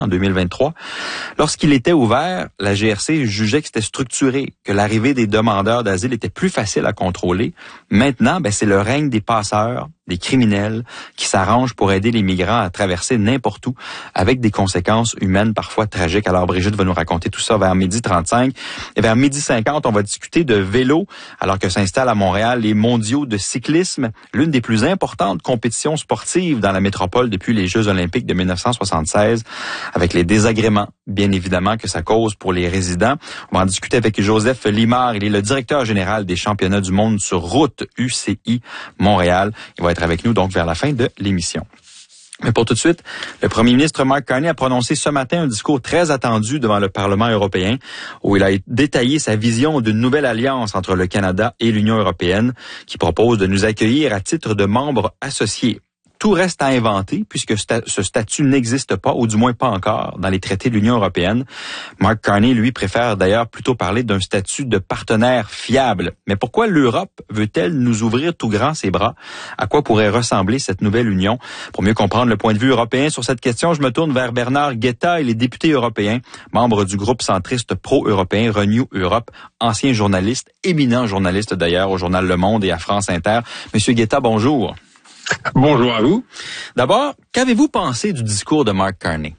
en 2023. Lorsqu'il était ouvert, la GRC jugeait que c'était structuré, que l'arrivée des demandeurs d'asile était plus facile à contrôler. Maintenant, c'est le règne des passeurs, des criminels qui s'arrangent pour aider les migrants à traverser n'importe où avec des conséquences humaines parfois tragiques. Alors Brigitte va nous raconter tout ça vers 12h35. Et vers 12h50, on va discuter de vélo alors que s'installent à Montréal les mondiaux de cyclisme, l'une des plus importantes compétitions sportives dans la métropole depuis les Jeux olympiques de 1976, avec les désagréments, bien évidemment, que ça cause pour les résidents. On va en discuter avec Joseph Limard. Il est le directeur général des championnats du monde sur route UCI Montréal. Il va être avec nous donc vers la fin de l'émission. Mais pour tout de suite, le premier ministre Mark Carney a prononcé ce matin un discours très attendu devant le Parlement européen où il a détaillé sa vision d'une nouvelle alliance entre le Canada et l'Union européenne qui propose de nous accueillir à titre de membres associés. Tout reste à inventer puisque ce statut n'existe pas, ou du moins pas encore, dans les traités de l'Union européenne. Mark Carney, lui, préfère d'ailleurs plutôt parler d'un statut de partenaire fiable. Mais pourquoi l'Europe veut-elle nous ouvrir tout grand ses bras? À quoi pourrait ressembler cette nouvelle union? Pour mieux comprendre le point de vue européen sur cette question, je me tourne vers Bernard Guetta. Il est député européen, membre du groupe centriste pro-européen Renew Europe, ancien journaliste, éminent journaliste d'ailleurs au journal Le Monde et à France Inter. Monsieur Guetta, bonjour. Bonjour à vous. D'abord, qu'avez-vous pensé du discours de Mark Carney?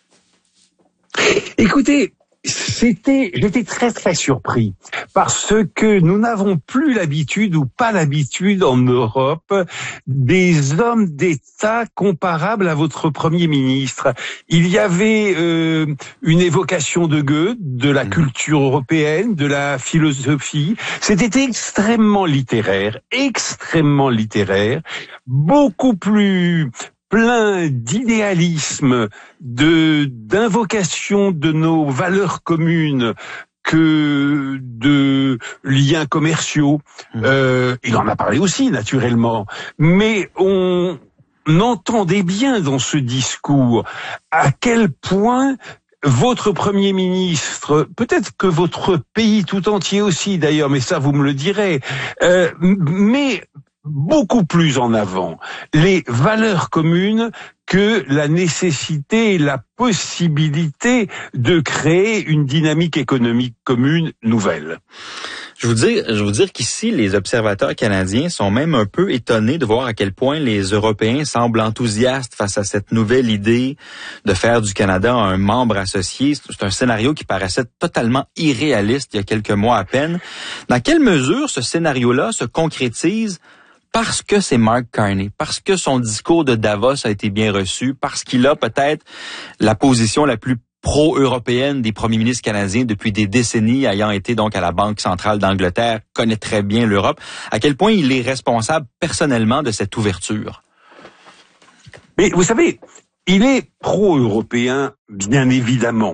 Écoutez, j'étais très très surpris parce que nous n'avons plus l'habitude ou pas l'habitude en Europe des hommes d'État comparables à votre Premier ministre. Il y avait une évocation de Goethe, de la culture européenne, de la philosophie. C'était extrêmement littéraire, beaucoup plus plein d'idéalisme, d'invocation de nos valeurs communes que de liens commerciaux. Il en a parlé aussi, naturellement. Mais on entendait bien dans ce discours à quel point votre Premier ministre, peut-être que votre pays tout entier aussi d'ailleurs, mais ça vous me le direz, mais beaucoup plus en avant les valeurs communes que la nécessité et la possibilité de créer une dynamique économique commune nouvelle. Je veux dire qu'ici, les observateurs canadiens sont même un peu étonnés de voir à quel point les Européens semblent enthousiastes face à cette nouvelle idée de faire du Canada un membre associé. C'est un scénario qui paraissait totalement irréaliste il y a quelques mois à peine. Dans quelle mesure ce scénario-là se concrétise parce que c'est Mark Carney, parce que son discours de Davos a été bien reçu, parce qu'il a peut-être la position la plus pro-européenne des premiers ministres canadiens depuis des décennies, ayant été donc à la Banque centrale d'Angleterre, connaît très bien l'Europe, à quel point il est responsable personnellement de cette ouverture? Mais vous savez, il est pro-européen, bien évidemment.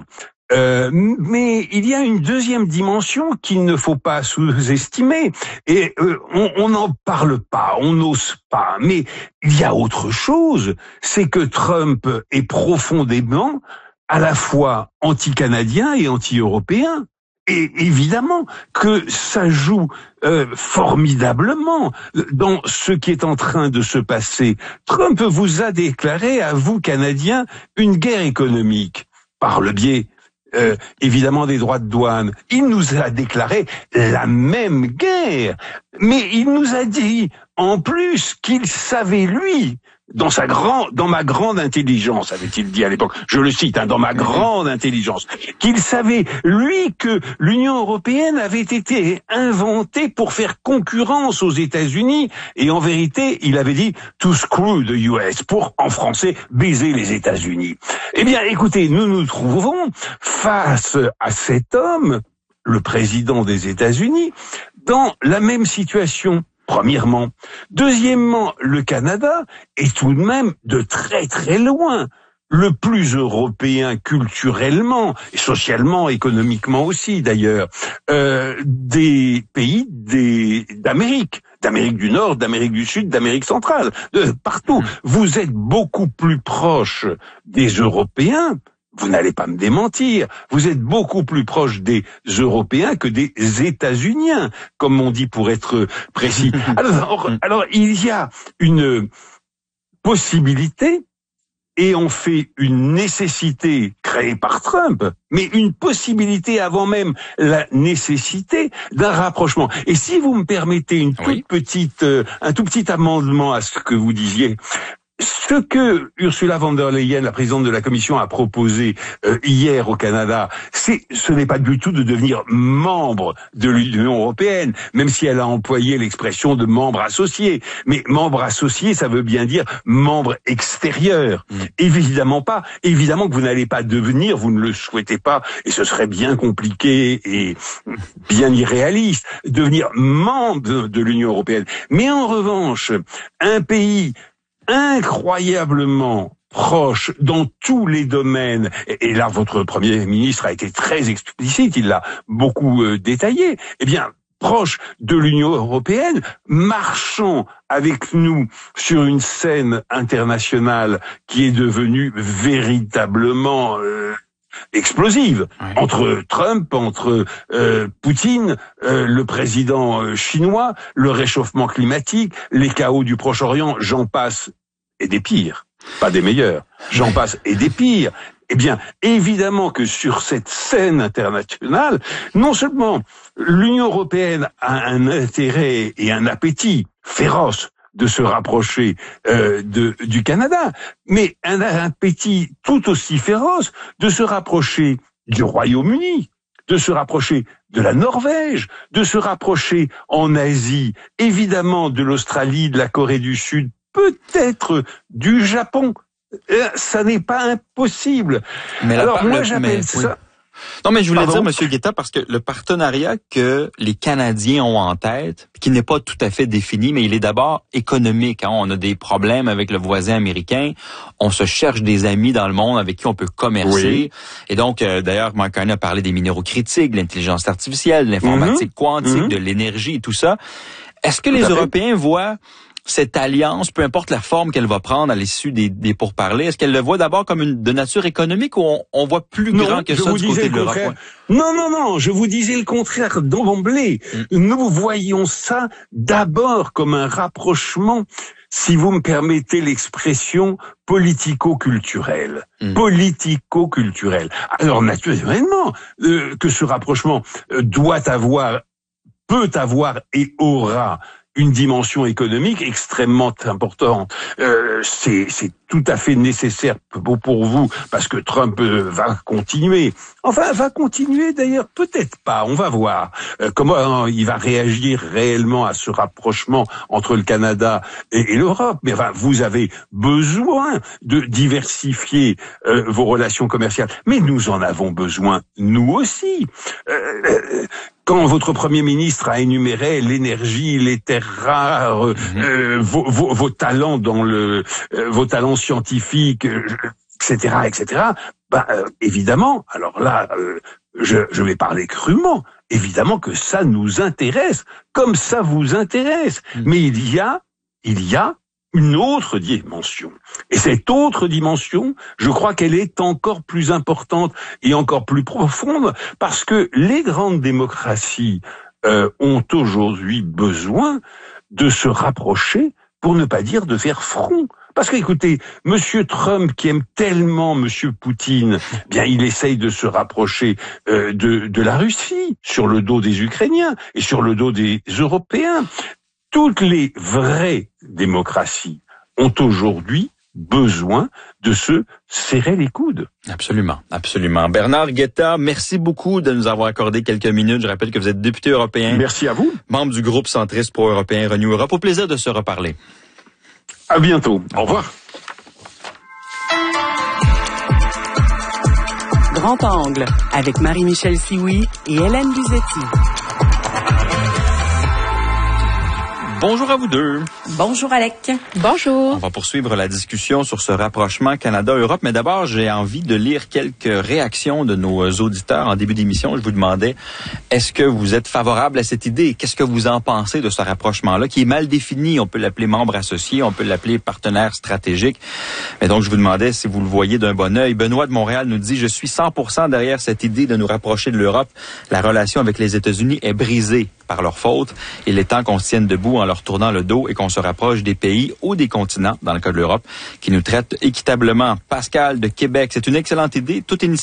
Mais il y a une deuxième dimension qu'il ne faut pas sous-estimer, et on n'en parle pas, on n'ose pas, mais il y a autre chose, c'est que Trump est profondément à la fois anti-canadien et anti-européen. Et évidemment que ça joue formidablement dans ce qui est en train de se passer. Trump vous a déclaré, à vous Canadiens, une guerre économique par le biais évidemment des droits de douane. Il nous a déclaré la même guerre, mais il nous a dit en plus qu'il savait, lui, dans ma grande intelligence, avait-il dit à l'époque, je le cite, dans ma grande intelligence, qu'il savait, lui, que l'Union européenne avait été inventée pour faire concurrence aux États-Unis, et en vérité, il avait dit to screw the US, pour, en français, baiser les États-Unis. Eh bien, écoutez, nous nous trouvons face à cet homme, le président des États-Unis, dans la même situation. Premièrement. Deuxièmement, le Canada est tout de même de très très loin le plus européen culturellement, et socialement, économiquement aussi d'ailleurs, des pays d'Amérique du Nord, d'Amérique du Sud, d'Amérique centrale, de partout. Vous êtes beaucoup plus proche des Européens. Vous n'allez pas me démentir, vous êtes beaucoup plus proche des Européens que des États-Uniens, comme on dit pour être précis. Alors, il y a une possibilité et on fait une nécessité créée par Trump, mais une possibilité avant même la nécessité d'un rapprochement. Et si vous me permettez un tout petit amendement à ce que vous disiez, ce que Ursula von der Leyen, la présidente de la Commission, a proposé hier au Canada, ce n'est pas du tout de devenir membre de l'Union européenne, même si elle a employé l'expression de membre associé. Mais membre associé, ça veut bien dire membre extérieur. Évidemment pas. Évidemment que vous n'allez pas devenir, vous ne le souhaitez pas, et ce serait bien compliqué et bien irréaliste, devenir membre de l'Union européenne. Mais en revanche, un pays incroyablement proche dans tous les domaines, et là votre Premier ministre a été très explicite, il l'a beaucoup détaillé, eh bien proche de l'Union européenne, marchant avec nous sur une scène internationale qui est devenue véritablement explosive, entre Trump, entre Poutine, le président chinois, le réchauffement climatique, les chaos du Proche-Orient, j'en passe, et des pires, pas des meilleurs, j'en passe et des pires. Eh bien, évidemment que sur cette scène internationale, non seulement l'Union européenne a un intérêt et un appétit féroce de se rapprocher du Canada, mais un appétit tout aussi féroce de se rapprocher du Royaume-Uni, de se rapprocher de la Norvège, de se rapprocher en Asie, évidemment de l'Australie, de la Corée du Sud, peut-être du Japon. Ça n'est pas impossible. Mais alors moi j'appelle ça... Non, mais je voulais dire, M. Guetta, parce que le partenariat que les Canadiens ont en tête, qui n'est pas tout à fait défini, mais il est d'abord économique. Hein. On a des problèmes avec le voisin américain. On se cherche des amis dans le monde avec qui on peut commercer. Oui. Et donc, d'ailleurs, Mark Carney a parlé des minéraux critiques, de l'intelligence artificielle, de l'informatique quantique, de l'énergie et tout ça. Est-ce que les Européens voient cette alliance, peu importe la forme qu'elle va prendre à l'issue des pourparlers, est-ce qu'elle le voit d'abord comme de nature économique ou on voit plus grand que ça du côté de l'Europe? Non, je vous disais le contraire d'emblée. Nous voyons ça d'abord comme un rapprochement, si vous me permettez l'expression, politico-culturel. Politico-culturel. Alors naturellement que ce rapprochement peut avoir et aura une dimension économique extrêmement importante. C'est tout à fait nécessaire pour vous, parce que Trump va continuer. Enfin, va continuer d'ailleurs, peut-être pas, on va voir comment il va réagir réellement à ce rapprochement entre le Canada et l'Europe. Mais enfin, vous avez besoin de diversifier vos relations commerciales. Mais nous en avons besoin, nous aussi. Quand votre Premier ministre a énuméré l'énergie, les terres rares, vos talents vos talents scientifiques, etc., évidemment, alors là, je vais parler crûment, évidemment que ça nous intéresse, comme ça vous intéresse. Mais il y a une autre dimension. Et cette autre dimension, je crois qu'elle est encore plus importante et encore plus profonde, parce que les grandes démocraties ont aujourd'hui besoin de se rapprocher, pour ne pas dire de faire front. Parce que, écoutez, Monsieur Trump, qui aime tellement Monsieur Poutine, bien, il essaye de se rapprocher de la Russie, sur le dos des Ukrainiens et sur le dos des Européens. Toutes les vraies démocraties ont aujourd'hui besoin de se serrer les coudes. Absolument, absolument. Bernard Guetta, merci beaucoup de nous avoir accordé quelques minutes. Je rappelle que vous êtes député européen. Merci à vous. Membre du groupe centriste pro-européen Renew Europe. Au plaisir de se reparler. À bientôt. Au revoir. Grand Angle, avec Marie-Michel Sioui et Hélène Luzetti. Bonjour à vous deux. Bonjour Alec. Bonjour. On va poursuivre la discussion sur ce rapprochement Canada-Europe, mais d'abord, j'ai envie de lire quelques réactions de nos auditeurs en début d'émission. Je vous demandais, est-ce que vous êtes favorable à cette idée? Qu'est-ce que vous en pensez de ce rapprochement-là, qui est mal défini? On peut l'appeler membre associé, on peut l'appeler partenaire stratégique. Mais donc, je vous demandais si vous le voyez d'un bon œil. Benoît de Montréal nous dit, je suis 100% derrière cette idée de nous rapprocher de l'Europe. La relation avec les États-Unis est brisée par leur faute. Il est temps qu'on se tienne debout en leur tournant le dos et qu'on se se rapproche des pays ou des continents, dans le cas de l'Europe, qui nous traitent équitablement. Pascal de Québec, c'est une excellente idée. Toute initiative